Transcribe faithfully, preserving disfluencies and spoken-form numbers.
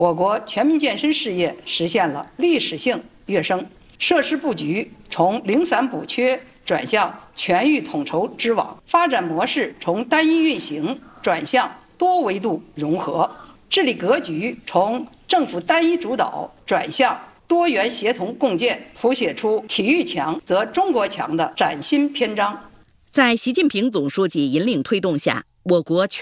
我国全民健身事业实现了历史性跃升，设施布局从零散补缺转向全域统筹织网，发展模式从单一运行转向多维度融合，治理格局从政府单一主导转向多元协同共建，谱写出体育强则中国强的崭新篇章。 在习近平总书记引领推动下，我国全